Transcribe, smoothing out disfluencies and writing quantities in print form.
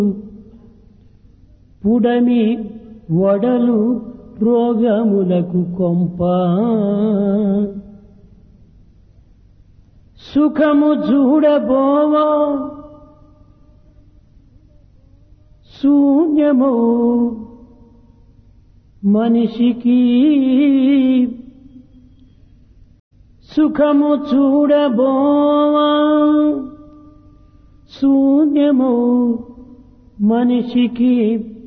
పుడమి వడలు రోగములకు కొంప సుఖము చూడబోవా శూన్యము మనిషికి సుఖము చూడబోవా శూన్యము మనిషికి